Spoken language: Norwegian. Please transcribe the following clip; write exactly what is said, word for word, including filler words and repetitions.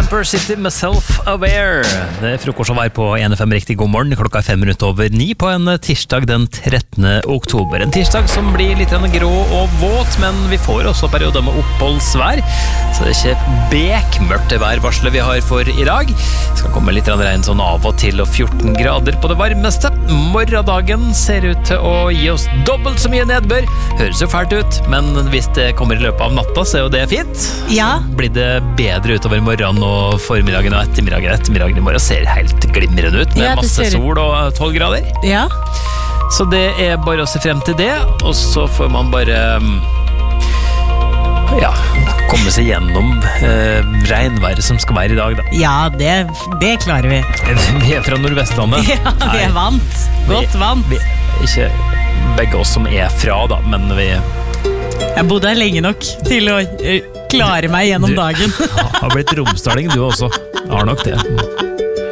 Amper City med Self-Aware. Det er frokost å være på en F M riktig god morgen. Klokka er fem minutter over ni på en tirsdag den trettende oktober. En tirsdag som blir litt grå og våt, men vi får også perioder med oppholdsvær. Så det er ikke bekmørkt værvarselet vi har for i dag. Det skal komme litt regn sånn av og til, og fjorten grader på det varmeste. Morgendagen ser ut til å gi oss dobbelt så mye nedbør. Høres jo fælt ut, men hvis det kommer i løpet av natta, så er jo det fint. Ja. Så blir det bedre utover morgenen og formiddagen og ettermiddagen. Ettermiddagen i morgen ser helt glimrende ut, med Ja, det masse ser- sol og tolv grader. Ja. Så det er bare å se frem til det, og så får man bare um, ja, komme seg gjennom uh, regnværet som skal være i dag da. Ja, det, det klarer vi. Vi er fra Nordvestlandet. Ja, vi Nei, er vant. Godt vi- vant. vi, Ikke begge oss som er fra da, men vi Jeg bodde her lenge nok til å eh, klare meg gjennom Du- dagen. har blitt romsdaling du også. Har nok det.